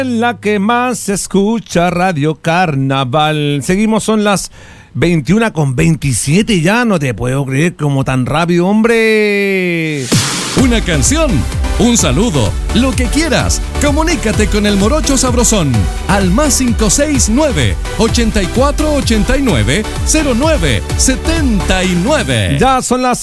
La que más se escucha, Radio Carnaval. Seguimos, son las 21:27 ya. No te puedo creer como tan rápido, hombre. Una canción, un saludo, lo que quieras. Comunícate con el Morocho Sabrosón al +569 8489 0979. Ya son las